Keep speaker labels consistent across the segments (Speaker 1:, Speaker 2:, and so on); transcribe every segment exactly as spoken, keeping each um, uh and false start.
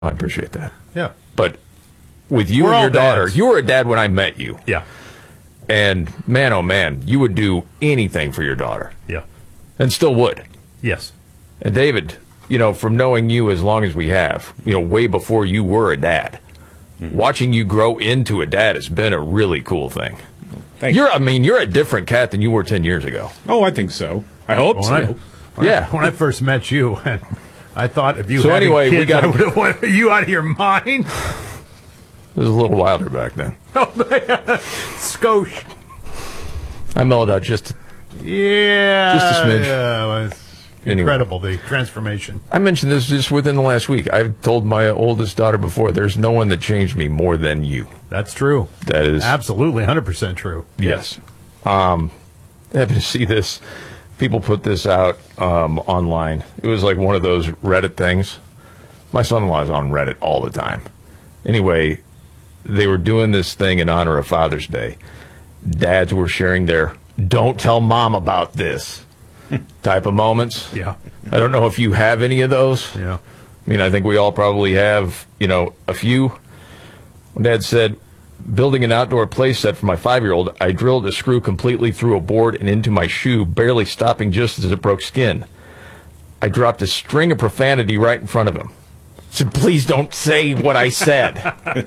Speaker 1: I appreciate that.
Speaker 2: Yeah.
Speaker 1: But with you
Speaker 2: We're
Speaker 1: and
Speaker 2: all
Speaker 1: your daughter,
Speaker 2: dads.
Speaker 1: you were a dad when I met you.
Speaker 2: Yeah.
Speaker 1: And man, oh man, you would do anything for your daughter.
Speaker 2: Yeah.
Speaker 1: And still would.
Speaker 2: Yes.
Speaker 1: And David, you know, from knowing you as long as we have, you know, way before you were a dad, mm-hmm. watching you grow into a dad has been a really cool thing.
Speaker 3: Thank
Speaker 1: you're,
Speaker 3: you.
Speaker 1: I mean, you're a different cat than you were ten years ago.
Speaker 3: Oh, I think so. I hope
Speaker 2: When
Speaker 3: so.
Speaker 2: I, when
Speaker 1: Yeah.
Speaker 2: I, when I first met you, I thought if you
Speaker 1: So
Speaker 2: had
Speaker 1: anyway, we
Speaker 2: kids,
Speaker 1: gotta-
Speaker 2: I would have wanted you out of your mind.
Speaker 1: It was a little wilder back then.
Speaker 2: Skosh.
Speaker 1: I mellowed out just.
Speaker 2: Yeah.
Speaker 1: Just a smidge.
Speaker 2: Yeah, it was
Speaker 1: Anyway.
Speaker 2: incredible, the transformation.
Speaker 1: I mentioned this just within the last week. I've told my oldest daughter before, there's no one that changed me more than you.
Speaker 2: That's true.
Speaker 1: That is.
Speaker 2: Absolutely, one hundred percent true.
Speaker 1: Yes. Um, happy to see this. People put this out um, online. It was like one of those Reddit things. My son-in-law is on Reddit all the time. Anyway, they were doing this thing in honor of Father's Day. Dads were sharing their "don't tell mom about this" type of moments.
Speaker 2: Yeah.
Speaker 1: I don't know if you have any of those.
Speaker 2: Yeah.
Speaker 1: I mean, I think we all probably have, you know, a few. Dad said, building an outdoor play set for my five-year-old, I drilled a screw completely through a board and into my shoe, barely stopping just as it broke skin. I dropped a string of profanity right in front of him. Said, please don't say what I said.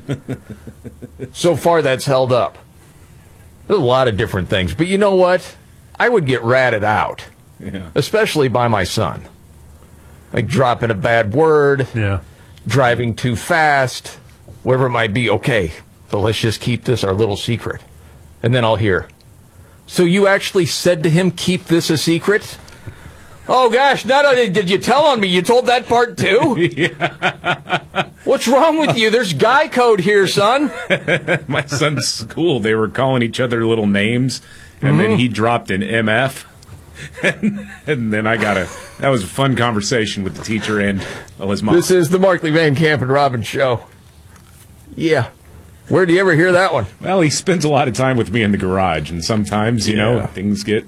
Speaker 1: So far, that's held up. There's a lot of different things. But you know what? I would get ratted out,
Speaker 3: Yeah.
Speaker 1: especially by my son. Like dropping a bad word,
Speaker 2: Yeah.
Speaker 1: driving too fast, whatever it might be. Okay, but let's just keep this our little secret. And then I'll hear, so you actually said to him, keep this a secret? Oh, gosh, not only did you tell on me, you told that part, too? Yeah. What's wrong with you? There's guy code here, son.
Speaker 3: My son's school, they were calling each other little names, and
Speaker 1: Mm-hmm.
Speaker 3: then he dropped an M F. and, and then I got a, that was a fun conversation with the teacher and well, his mom.
Speaker 1: This is the Markley Van Camp and Robbins show. Yeah. Where do you ever hear that one?
Speaker 3: Well, he spends a lot of time with me in the garage, and sometimes, you
Speaker 1: Yeah.
Speaker 3: know, things get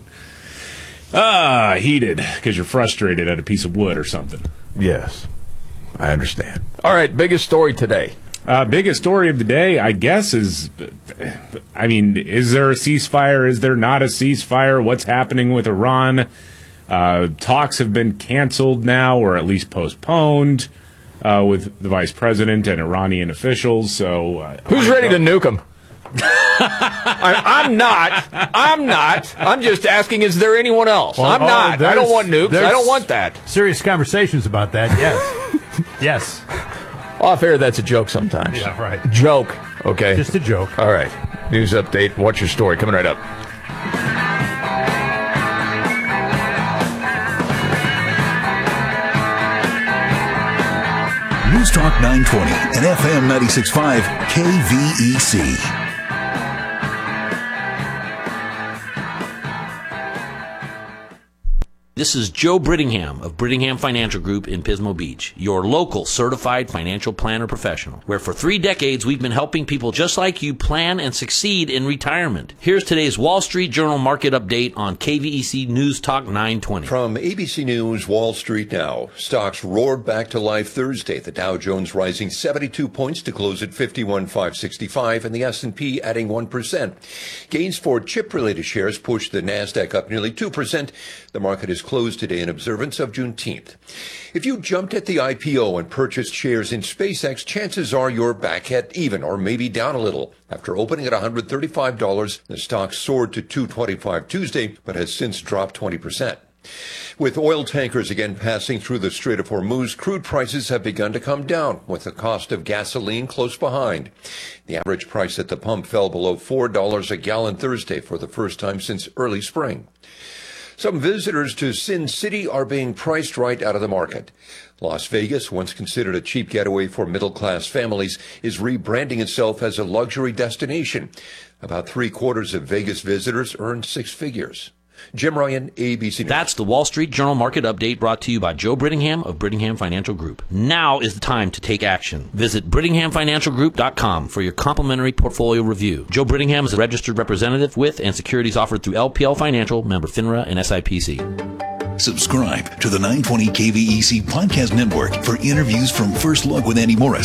Speaker 3: ah heated because you're frustrated at a piece of wood or something.
Speaker 1: Yes, I understand. All right, biggest story today.
Speaker 3: Uh, biggest story of the day, I guess, is, I mean, is there a ceasefire? Is there not a ceasefire? What's happening with Iran? Uh, talks have been canceled now, or at least postponed, uh, with the vice president and Iranian officials. So, uh,
Speaker 1: Who's ready to nuke him? I, I'm not. I'm not. I'm just asking, is there anyone else?
Speaker 2: Well,
Speaker 1: I'm
Speaker 2: oh,
Speaker 1: not. I
Speaker 2: there's-
Speaker 1: don't want nukes. I
Speaker 2: there's-
Speaker 1: don't want that.
Speaker 2: Serious conversations about that, yes. Yes.
Speaker 1: Off air, that's a joke sometimes.
Speaker 2: Yeah, right.
Speaker 1: Joke. Okay.
Speaker 2: Just a joke.
Speaker 1: All right. News update. What's your story? Coming right up.
Speaker 4: News Talk nine twenty and F M ninety-six point five K V E C.
Speaker 5: This is Joe Brittingham of Brittingham Financial Group in Pismo Beach, your local certified financial planner professional, where for three decades we've been helping people just like you plan and succeed in retirement. Here's today's Wall Street Journal market update on K V E C News Talk nine twenty.
Speaker 6: From A B C News, Wall Street now. Stocks roared back to life Thursday. The Dow Jones rising seventy-two points to close at fifty-one thousand five hundred sixty-five, and the S and P adding one percent. Gains for chip-related shares pushed the Nasdaq up nearly two percent. The market is closed today in observance of Juneteenth. If you jumped at the I P O and purchased shares in SpaceX, chances are you're back at even or maybe down a little. After opening at one hundred thirty-five dollars, the stock soared to two hundred twenty-five dollars Tuesday, but has since dropped twenty percent. With oil tankers again passing through the Strait of Hormuz, crude prices have begun to come down, with the cost of gasoline close behind. The average price at the pump fell below four dollars a gallon Thursday for the first time since early spring. Some visitors to Sin City are being priced right out of the market. Las Vegas, once considered a cheap getaway for middle-class families, is rebranding itself as a luxury destination. About three-quarters of Vegas visitors earned six figures. Jim Ryan, A B C News.
Speaker 5: That's the Wall Street Journal market update brought to you by Joe Brittingham of Brittingham Financial Group. Now is the time to take action. Visit Brittingham Financial Group dot com for your complimentary portfolio review. Joe Brittingham is a registered representative with and securities offered through L P L Financial, member FINRA and S I P C.
Speaker 4: Subscribe to the nine twenty K V E C Podcast Network for interviews from First Look with Andy Morris